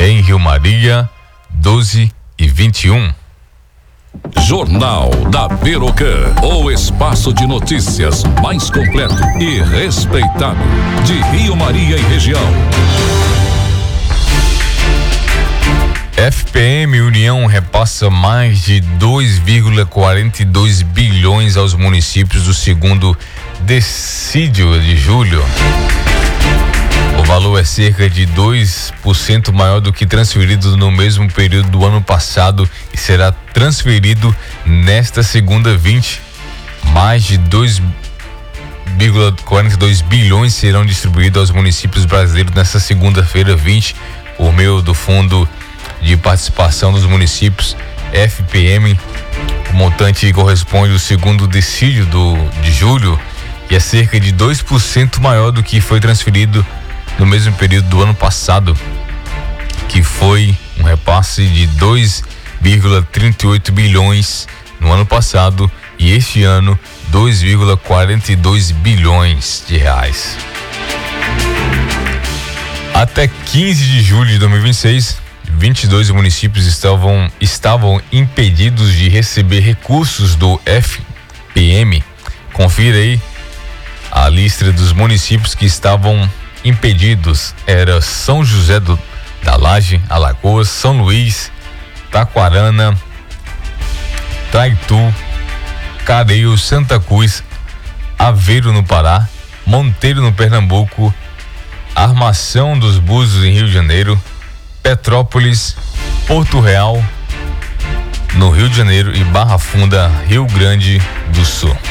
Em Rio Maria, 12h21. Jornal da Perocan, o espaço de notícias mais completo e respeitado de Rio Maria e região. FPM União repassa mais de 2,42 bilhões aos municípios do segundo decídio de julho. O valor é cerca de 2% maior do que transferido no mesmo período do ano passado e será transferido nesta segunda 20. Mais de 2,42 bilhões serão distribuídos aos municípios brasileiros nesta segunda-feira 20 por meio do Fundo de Participação dos Municípios, FPM. O montante corresponde ao segundo decídio de julho e é cerca de 2% maior do que foi transferido no mesmo período do ano passado, que foi um repasse de 2,38 bilhões no ano passado e este ano 2,42 bilhões de reais. Até 15 de julho de 2026, 22 municípios estavam impedidos de receber recursos do FPM. Confira aí a lista dos municípios que estavam impedidos. Era São José da Laje, Alagoas, São Luís, Taquarana, Traitu, Careio, Santa Cruz, Aveiro no Pará, Monteiro no Pernambuco, Armação dos Búzios em Rio de Janeiro, Petrópolis, Porto Real no Rio de Janeiro e Barra Funda, Rio Grande do Sul.